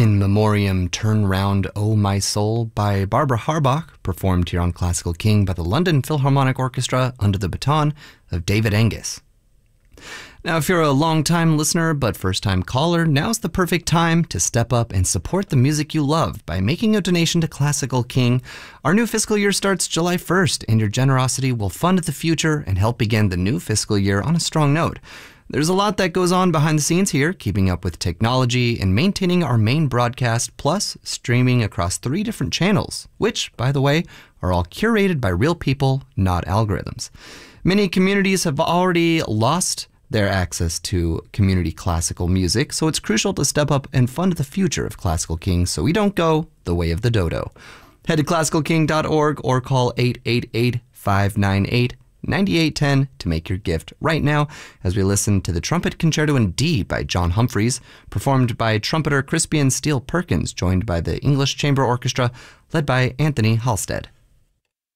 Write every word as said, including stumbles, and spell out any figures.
In Memoriam Turn Round, O My Soul by Barbara Harbach, performed here on Classical King by the London Philharmonic Orchestra under the baton of David Angus. Now, if you're a long-time listener but first-time caller, now's the perfect time to step up and support the music you love by making a donation to Classical King. Our new fiscal year starts July first, and your generosity will fund the future and help begin the new fiscal year on a strong note. There's a lot that goes on behind the scenes here, keeping up with technology and maintaining our main broadcast, plus streaming across three different channels, which, by the way, are all curated by real people, not algorithms. Many communities have already lost their access to community classical music, so it's crucial to step up and fund the future of Classical King so we don't go the way of the dodo. Head to classical king dot org or call eight eight eight, five nine eight, nine eight one zero to make your gift right now as we listen to the Trumpet Concerto in D by John Humphreys, performed by trumpeter Crispian Steele Perkins, joined by the English Chamber Orchestra led by Anthony Halstead.